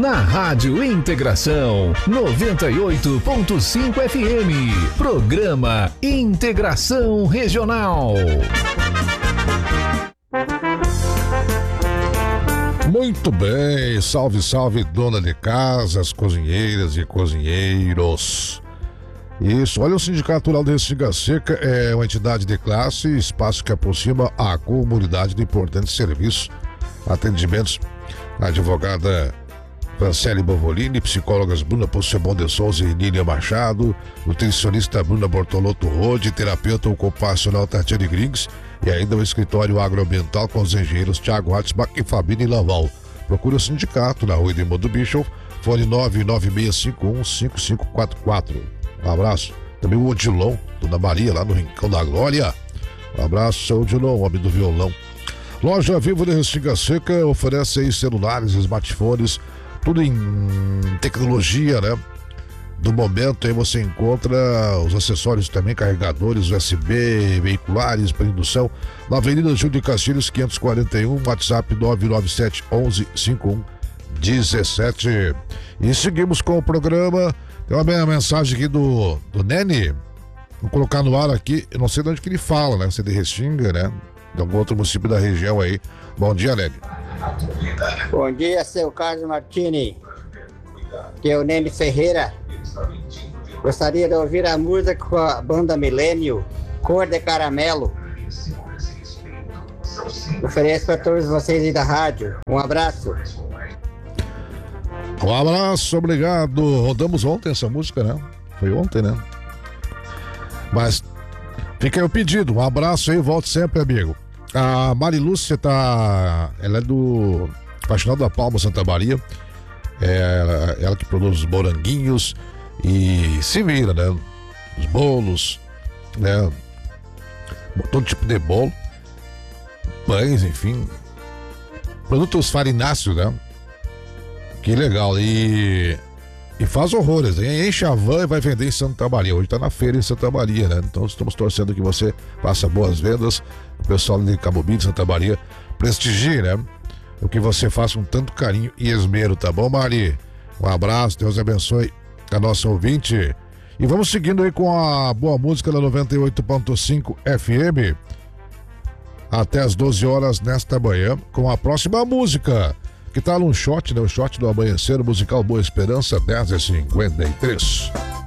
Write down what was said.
na Rádio Integração 98.5 FM. Programa Integração Regional. Muito bem, salve, salve, dona de casas, cozinheiras e cozinheiros. Isso, olha, o Sindicato Rural de Restinga Seca é uma entidade de classe e espaço que aproxima a comunidade de importantes serviços, atendimentos. A advogada Franciele Bovolini, psicólogas Bruna Possebon de Souza e Nília Machado, nutricionista Bruna Bortolotto Rode, terapeuta ocupacional Tatiane Griggs e ainda o escritório agroambiental com os engenheiros Thiago Hatzbach e Fabini Laval. Procure o sindicato na rua Edmundo do Bischoff, fone 996515544. Um abraço. Também o Odilon, Dona Maria, lá no Rincão da Glória. Um abraço, seu Odilon, homem do violão. Loja Vivo de Restinga Seca oferece aí celulares, smartphones, tudo em tecnologia, né? No momento aí você encontra os acessórios também, carregadores USB, veiculares para indução, na Avenida Júlio de Castilhos 541, WhatsApp 997 11 5117. E seguimos com o programa. Tem uma mensagem aqui do Nene. Vou colocar no ar aqui, eu não sei de onde que ele fala, né? Se é de Restinga, né? De algum outro município da região aí. Bom dia, Nene. Bom dia, seu Carlos Martini. Que é o Nene Ferreira. Gostaria de ouvir a música com a banda Milênio, Cor de Caramelo. Ofereço para todos vocês aí da rádio. Um abraço. Um abraço, obrigado. Rodamos ontem essa música, né? Foi ontem, né? Mas fica aí o pedido. Um abraço aí, volte sempre, amigo. A Marilúcia ela é do Faxinal da Palma, Santa Maria. Ela que produz os moranguinhos e se vira, né? Os bolos, né? Todo tipo de bolo, pães, enfim. Produtos farináceos, né? Que legal. E faz horrores, hein? Enche a van e vai vender em Santa Maria. Hoje tá na feira em Santa Maria, né? Então estamos torcendo que você faça boas vendas. O pessoal de Cabo Bido, Santa Maria, prestigie, né? O que você faz com tanto carinho e esmero, tá bom, Mari? Um abraço, Deus abençoe a nossa ouvinte. E vamos seguindo aí com a boa música da 98.5 FM. Até as 12 horas nesta manhã, com a próxima música. Que tal um shot, né? O shot do amanhecer musical Boa Esperança, 10h53.